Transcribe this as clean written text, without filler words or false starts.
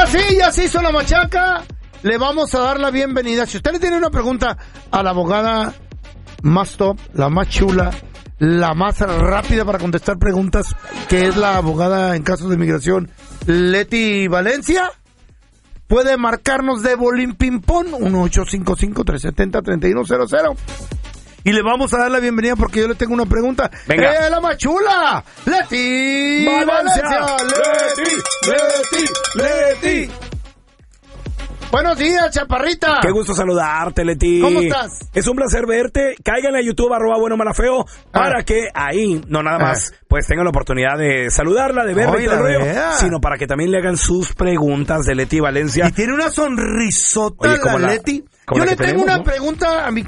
sí, ya se hizo la machaca. Le vamos a dar la bienvenida. Si usted le tiene una pregunta a la abogada más top, la más chula, la más rápida para contestar preguntas, que es la abogada en casos de inmigración, Leti Valencia, puede marcarnos de bolín ping-pong, 1-855-370-3100. Y le vamos a dar la bienvenida porque yo le tengo una pregunta. Venga. ¡La más chula! ¡Leti Valencia! ¡Leti! Buenos días, chaparrita. Qué gusto saludarte, Leti. ¿Cómo estás? Es un placer verte. Cáiganle a YouTube, @buenomalafeo, para que ahí, no nada más, pues tengan la oportunidad de saludarla, de verla y todo el rollo, sino para que también le hagan sus preguntas de Leti Valencia. Y tiene una sonrisota. Oye, como Leti. Yo le tengo una pregunta a mi